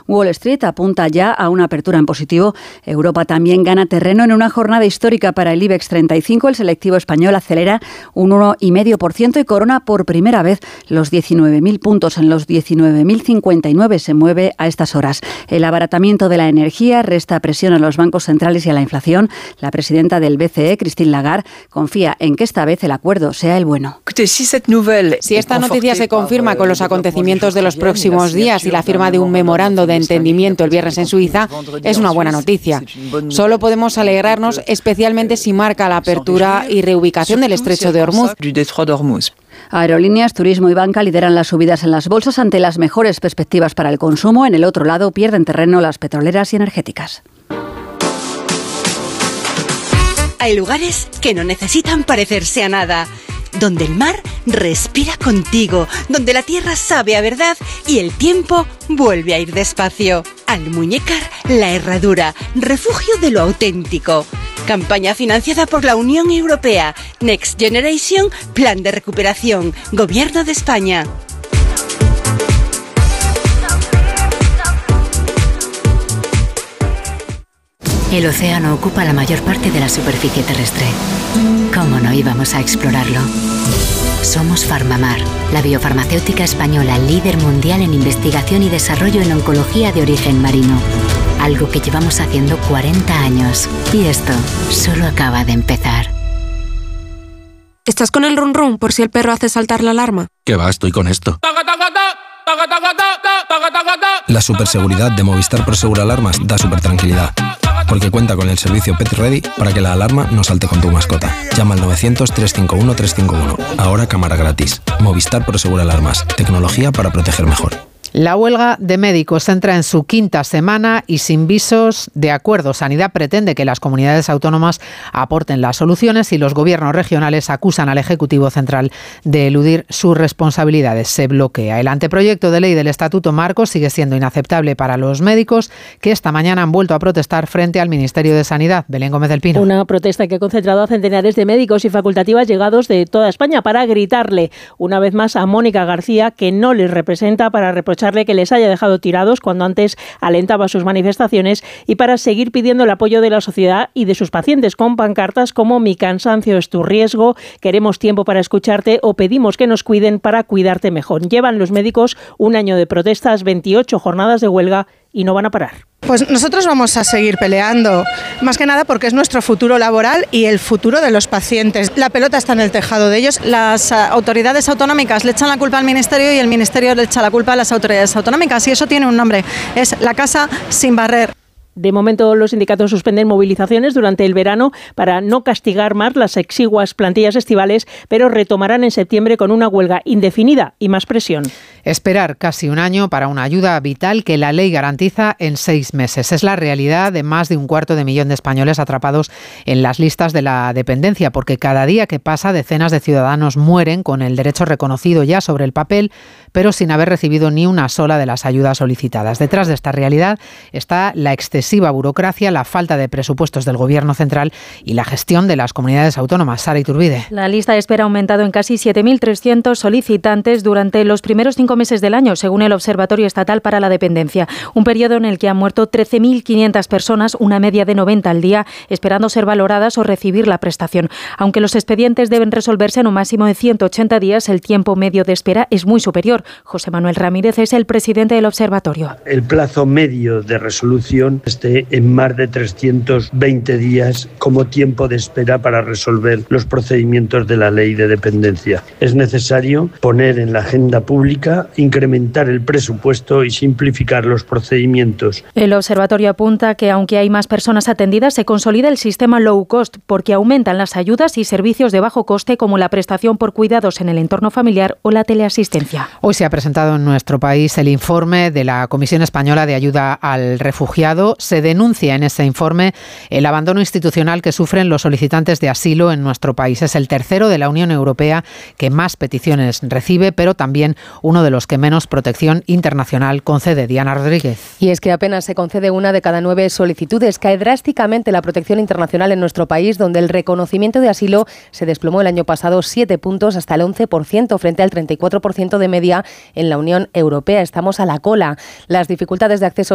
Wall Street apunta ya a una apertura en positivo. Europa también gana terreno en una jornada histórica para el IBEX 35. El selectivo español acelera un 1,5% y corona por primera vez los 19.000 puntos. En los 19.059 se mueve a estas horas. El abaratamiento de la energía resta presión a los bancos centrales y a la inflación. La presidenta del BCE, Christine Lagarde, confía en que esta vez el acuerdo sea el bueno. Si esta noticia se confirma con los acontecimientos de los próximos días y la firma de un memorando de entendimiento el viernes en Suiza, es una buena noticia. Solo podemos alegrarnos, especialmente si marca la apertura y reubicación del estrecho de Hormuz. Aerolíneas, turismo y banca lideran las subidas en las bolsas ante las mejores perspectivas para el consumo. En el otro lado pierden terreno las petroleras y energéticas. Hay lugares que no necesitan parecerse a nada, donde el mar respira contigo, donde la tierra sabe a verdad y el tiempo vuelve a ir despacio. Almuñécar, La Herradura, refugio de lo auténtico. Campaña financiada por la Unión Europea. Next Generation, Plan de Recuperación, Gobierno de España. El océano ocupa la mayor parte de la superficie terrestre. ¿Cómo no íbamos a explorarlo? Somos Farmamar, la biofarmacéutica española líder mundial en investigación y desarrollo en oncología de origen marino. Algo que llevamos haciendo 40 años. Y esto solo acaba de empezar. ¿Estás con el run run por si el perro hace saltar la alarma? ¿Qué va? Estoy con esto. La superseguridad de Movistar Prosegur Alarmas da supertranquilidad. Porque cuenta con el servicio Pet Ready para que la alarma no salte con tu mascota. Llama al 900-351-351. Ahora cámara gratis. Movistar Prosegur Alarmas. Tecnología para proteger mejor. La huelga de médicos entra en su quinta semana y sin visos de acuerdo. Sanidad pretende que las comunidades autónomas aporten las soluciones y los gobiernos regionales acusan al Ejecutivo Central de eludir sus responsabilidades. Se bloquea. El anteproyecto de ley del Estatuto Marco sigue siendo inaceptable para los médicos que esta mañana han vuelto a protestar frente al Ministerio de Sanidad. Belén Gómez del Pino. Una protesta que ha concentrado a centenares de médicos y facultativas llegados de toda España para gritarle una vez más a Mónica García que no les representa, para reprochar que les haya dejado tirados cuando antes alentaba sus manifestaciones y para seguir pidiendo el apoyo de la sociedad y de sus pacientes con pancartas como "Mi cansancio es tu riesgo", "Queremos tiempo para escucharte" o "Pedimos que nos cuiden para cuidarte mejor". Llevan los médicos un año de protestas, 28 jornadas de huelga y no van a parar. Pues nosotros vamos a seguir peleando, más que nada porque es nuestro futuro laboral y el futuro de los pacientes. La pelota está en el tejado de ellos. Las autoridades autonómicas le echan la culpa al Ministerio y el Ministerio le echa la culpa a las autoridades autonómicas, y eso tiene un nombre, es la casa sin barrer. De momento, los sindicatos suspenden movilizaciones durante el verano para no castigar más las exiguas plantillas estivales, pero retomarán en septiembre con una huelga indefinida y más presión. Esperar casi un año para una ayuda vital que la ley garantiza en 6 meses. Es la realidad de más de 250.000 de españoles atrapados en las listas de la dependencia, porque cada día que pasa decenas de ciudadanos mueren con el derecho reconocido ya sobre el papel, pero sin haber recibido ni una sola de las ayudas solicitadas. Detrás de esta realidad está la excesiva burocracia, la falta de presupuestos del Gobierno central y la gestión de las comunidades autónomas. Sara Iturbide. La lista de espera ha aumentado en casi 7.300 solicitantes durante los primeros 5 meses del año, según el Observatorio Estatal para la Dependencia. Un periodo en el que han muerto 13.500 personas, una media de 90 al día, esperando ser valoradas o recibir la prestación. Aunque los expedientes deben resolverse en un máximo de 180 días, el tiempo medio de espera es muy superior. José Manuel Ramírez es el presidente del observatorio. El plazo medio de resolución esté en más de 320 días como tiempo de espera para resolver los procedimientos de la ley de dependencia. Es necesario poner en la agenda pública, incrementar el presupuesto y simplificar los procedimientos. El observatorio apunta que aunque hay más personas atendidas, se consolida el sistema low cost porque aumentan las ayudas y servicios de bajo coste como la prestación por cuidados en el entorno familiar o la teleasistencia. Hoy se ha presentado en nuestro país el informe de la Comisión Española de Ayuda al Refugiado. Se denuncia en ese informe el abandono institucional que sufren los solicitantes de asilo en nuestro país. Es el tercero de la Unión Europea que más peticiones recibe, pero también uno de los que menos protección internacional concede. Diana Rodríguez. Y es que apenas se concede 1 de cada 9 solicitudes. Cae drásticamente la protección internacional en nuestro país, donde el reconocimiento de asilo se desplomó el año pasado 7 puntos hasta el 11% frente al 34% de media en la Unión Europea. Estamos a la cola. Las dificultades de acceso